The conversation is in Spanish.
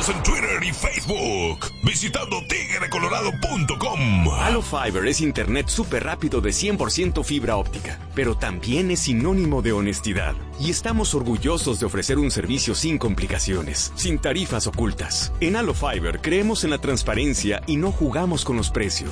Síguenos en Twitter y Facebook visitando tigrecolorado.com. Halo Fiber es internet súper rápido de 100% fibra óptica, pero también es sinónimo de honestidad. Y estamos orgullosos de ofrecer un servicio sin complicaciones, sin tarifas ocultas. En Halo Fiber creemos en la transparencia y no jugamos con los precios.